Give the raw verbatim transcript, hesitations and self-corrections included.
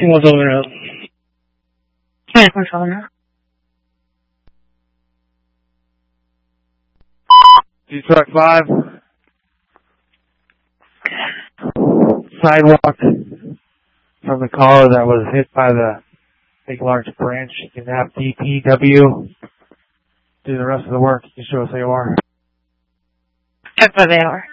What's over there? Yeah, what's over there? G-Truck five. Sidewalk from the car that was hit by the big large branch. You can have D P W do the rest of the work. You can show us A O R. Check by the hour.